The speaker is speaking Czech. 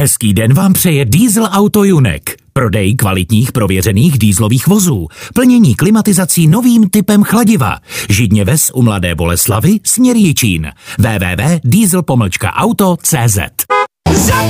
Hezký den vám přeje Diesel Auto Junek. Prodej kvalitních prověřených dieselových vozů. Plnění klimatizací novým typem chladiva. Židně Ves u Mladé Boleslavi, směr Jičín. www.diesel-auto.cz